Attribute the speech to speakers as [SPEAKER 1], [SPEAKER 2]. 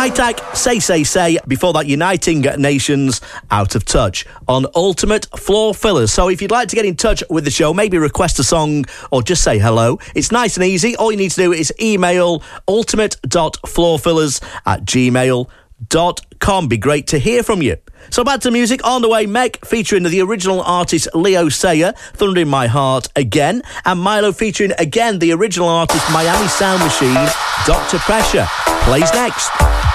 [SPEAKER 1] High-Tech, Say, before that Uniting Nations, Out of Touch on Ultimate Floor Fillers. So if you'd like to get in touch with the show, maybe request a song or just say hello, it's nice and easy. All you need to do is email ultimate.floorfillers@gmail.com. Be great to hear from you. So back to music. On the way, Meg featuring the original artist Leo Sayer, Thunder in My Heart again, and Milo featuring again the original artist Miami Sound Machine, Dr. Pressure. Plays next.